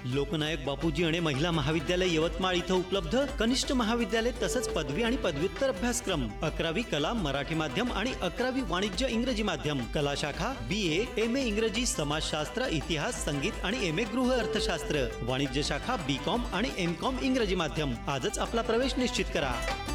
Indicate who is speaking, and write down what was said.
Speaker 1: लोकनायक बापूजी अणे महिला महाविद्यालय यवतमाळ इथं उपलब्ध कनिष्ठ महाविद्यालय तसंच पदवी आणि पदव्युत्तर अभ्यासक्रम 11वी कला मराठी माध्यम आणि 11वी वाणिज्य इंग्रजी माध्यम, कला शाखा BA, MA इंग्रजी, समाजशास्त्र, इतिहास, संगीत आणि MA गृह अर्थशास्त्र, वाणिज्य शाखा BCom आणि MCom इंग्रजी माध्यम। आजच आपला प्रवेश निश्चित करा।